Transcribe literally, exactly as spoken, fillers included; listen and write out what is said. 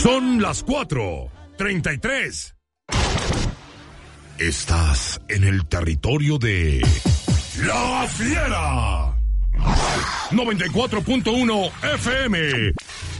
Son las cuatro treinta y tres. Estás en el territorio de La Fiera. noventa y cuatro punto uno F M.